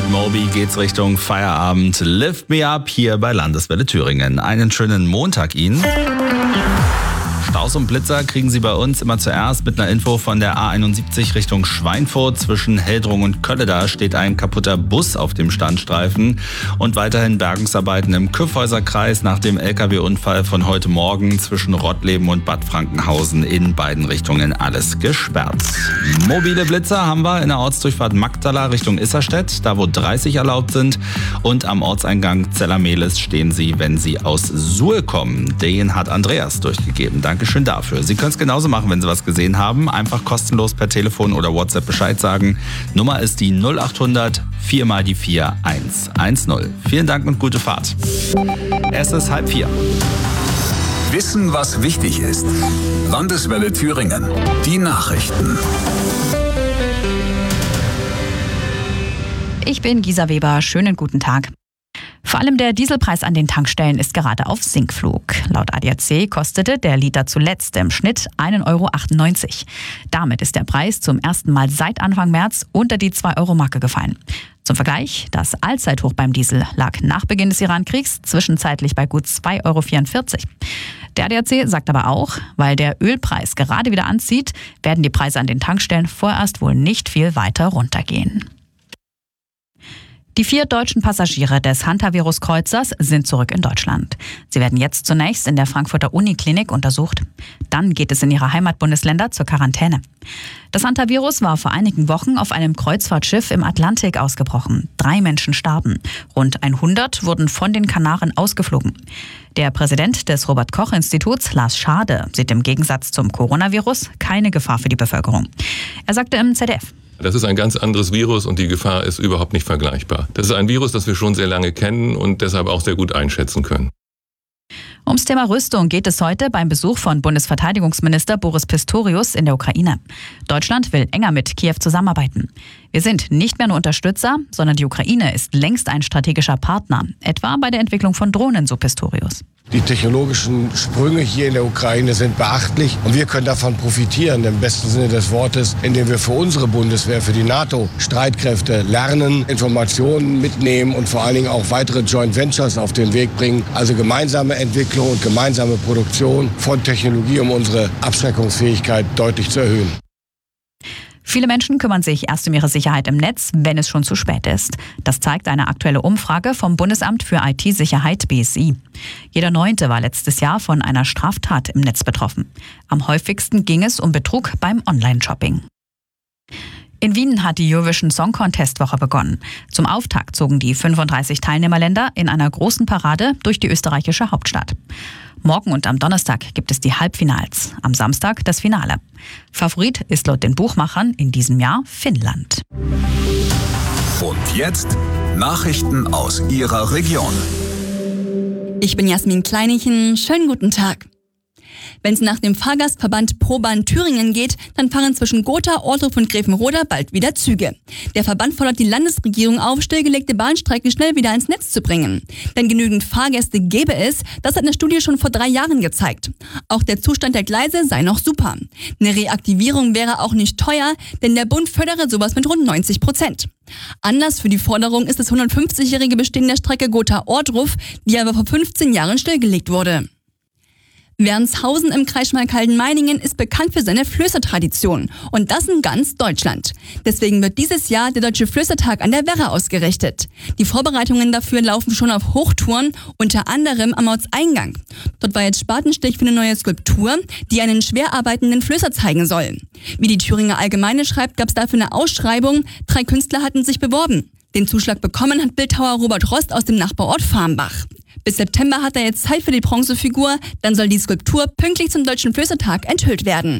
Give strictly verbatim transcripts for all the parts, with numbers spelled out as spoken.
Mit Moby geht's Richtung Feierabend. Lift me up hier bei Landeswelle Thüringen. Einen schönen Montag Ihnen. Staus und Blitzer kriegen Sie bei uns immer zuerst mit einer Info von der A einundsiebzig Richtung Schweinfurt. Zwischen Heldrung und Kölleda steht ein kaputter Bus auf dem Standstreifen. Und weiterhin Bergungsarbeiten im Kyffhäuserkreis nach dem L K W-Unfall von heute Morgen zwischen Rottleben und Bad Frankenhausen in beiden Richtungen alles gesperrt. Mobile Blitzer haben wir in der Ortsdurchfahrt Magdala Richtung Isserstedt, da wo dreißig erlaubt sind. Und am Ortseingang Zellermehlis stehen sie, wenn Sie aus Suhl kommen. Den hat Andreas durchgegeben. Dankeschön dafür. Sie können es genauso machen, wenn Sie was gesehen haben. Einfach kostenlos per Telefon oder WhatsApp Bescheid sagen. Nummer ist die null acht hundert vier mal die vier eins eins null. Vielen Dank und gute Fahrt. Es ist halb vier. Wissen, was wichtig ist. Landeswelle Thüringen. Die Nachrichten. Ich bin Gisa Weber. Schönen guten Tag. Vor allem der Dieselpreis an den Tankstellen ist gerade auf Sinkflug. Laut A D A C kostete der Liter zuletzt im Schnitt ein Euro achtundneunzig. Damit ist der Preis zum ersten Mal seit Anfang März unter die zwei Euro Marke gefallen. Zum Vergleich, das Allzeithoch beim Diesel lag nach Beginn des Irankriegs zwischenzeitlich bei gut zwei Euro vierundvierzig. Der A D A C sagt aber auch, weil der Ölpreis gerade wieder anzieht, werden die Preise an den Tankstellen vorerst wohl nicht viel weiter runtergehen. Die vier deutschen Passagiere des Hantavirus-Kreuzers sind zurück in Deutschland. Sie werden jetzt zunächst in der Frankfurter Uniklinik untersucht. Dann geht es in ihre Heimatbundesländer zur Quarantäne. Das Hantavirus war vor einigen Wochen auf einem Kreuzfahrtschiff im Atlantik ausgebrochen. Drei Menschen starben. Rund hundert wurden von den Kanaren ausgeflogen. Der Präsident des Robert-Koch-Instituts, Lars Schade, sieht im Gegensatz zum Coronavirus keine Gefahr für die Bevölkerung. Er sagte im Z D F: Das ist ein ganz anderes Virus und die Gefahr ist überhaupt nicht vergleichbar. Das ist ein Virus, das wir schon sehr lange kennen und deshalb auch sehr gut einschätzen können. Ums Thema Rüstung geht es heute beim Besuch von Bundesverteidigungsminister Boris Pistorius in der Ukraine. Deutschland will enger mit Kiew zusammenarbeiten. Wir sind nicht mehr nur Unterstützer, sondern die Ukraine ist längst ein strategischer Partner, etwa bei der Entwicklung von Drohnen, so Pistorius. Die technologischen Sprünge hier in der Ukraine sind beachtlich und wir können davon profitieren, im besten Sinne des Wortes, indem wir für unsere Bundeswehr, für die NATO-Streitkräfte lernen, Informationen mitnehmen und vor allen Dingen auch weitere Joint Ventures auf den Weg bringen. Also gemeinsame Entwicklung und gemeinsame Produktion von Technologie, um unsere Abschreckungsfähigkeit deutlich zu erhöhen. Viele Menschen kümmern sich erst um ihre Sicherheit im Netz, wenn es schon zu spät ist. Das zeigt eine aktuelle Umfrage vom Bundesamt für I T-Sicherheit B S I. Jeder Neunte war letztes Jahr von einer Straftat im Netz betroffen. Am häufigsten ging es um Betrug beim Online-Shopping. In Wien hat die Eurovision Song Contest Woche begonnen. Zum Auftakt zogen die fünfunddreißig Teilnehmerländer in einer großen Parade durch die österreichische Hauptstadt. Morgen und am Donnerstag gibt es die Halbfinals, am Samstag das Finale. Favorit ist laut den Buchmachern in diesem Jahr Finnland. Und jetzt Nachrichten aus Ihrer Region. Ich bin Jasmin Kleinichen, schönen guten Tag. Wenn es nach dem Fahrgastverband ProBahn Thüringen geht, dann fahren zwischen Gotha, Ohrdruf und Grevenroda bald wieder Züge. Der Verband fordert die Landesregierung auf, stillgelegte Bahnstrecken schnell wieder ins Netz zu bringen. Denn genügend Fahrgäste gäbe es, das hat eine Studie schon vor drei Jahren gezeigt. Auch der Zustand der Gleise sei noch super. Eine Reaktivierung wäre auch nicht teuer, denn der Bund fördere sowas mit rund neunzig Prozent. Anlass für die Forderung ist das hundertfünfzigjährige Bestehen der Strecke Gotha-Ohrdruf, die aber vor fünfzehn Jahren stillgelegt wurde. Wernshausen im Kreis Schmalkalden-Meiningen ist bekannt für seine Flößertradition. Und das in ganz Deutschland. Deswegen wird dieses Jahr der Deutsche Flößertag an der Werra ausgerichtet. Die Vorbereitungen dafür laufen schon auf Hochtouren, unter anderem am Ortseingang. Dort war jetzt Spatenstich für eine neue Skulptur, die einen schwer arbeitenden Flößer zeigen soll. Wie die Thüringer Allgemeine schreibt, gab es dafür eine Ausschreibung. Drei Künstler hatten sich beworben. Den Zuschlag bekommen hat Bildhauer Robert Rost aus dem Nachbarort Farmbach. Bis September hat er jetzt Zeit für die Bronzefigur, dann soll die Skulptur pünktlich zum Deutschen Flößertag enthüllt werden.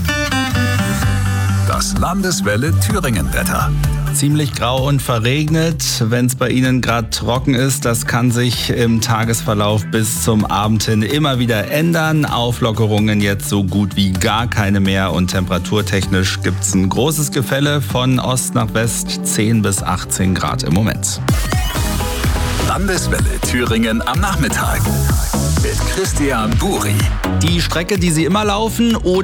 Das Landeswelle Thüringen-Wetter. Ziemlich grau und verregnet, wenn es bei Ihnen gerade trocken ist. Das kann sich im Tagesverlauf bis zum Abend hin immer wieder ändern. Auflockerungen jetzt so gut wie gar keine mehr und temperaturtechnisch gibt es ein großes Gefälle von Ost nach West, zehn bis achtzehn Grad im Moment. Landeswelle Thüringen am Nachmittag mit Christian Buri. Die Strecke, die Sie immer laufen oder